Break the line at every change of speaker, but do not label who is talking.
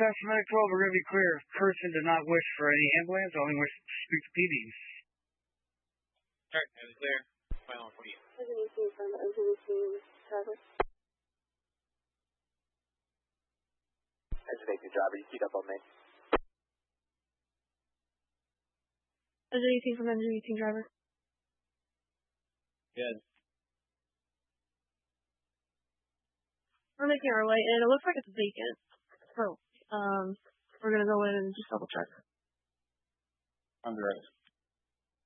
Dispatch Medic 12, we're going to be clear. Person did not wish for any ambulance, only wish to speak to PDs.
Alright, that is clear. Final for you.
From the NCDC driver.
Engine 18 driver, you keep up on me.
Engine 18 from Engine 18 driver.
Good.
We're making our way in. It looks like it's vacant. So, we're gonna go in and just double check.
On the road.